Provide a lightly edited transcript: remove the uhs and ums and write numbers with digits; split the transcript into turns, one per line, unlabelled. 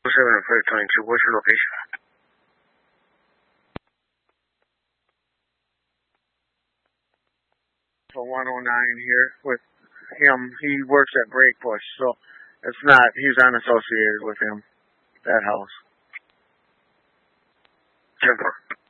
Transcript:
7 and 522, what's your location? For 109 here with him. He works at Breakbush, so it's not, he's unassociated with him, that house. 10-4.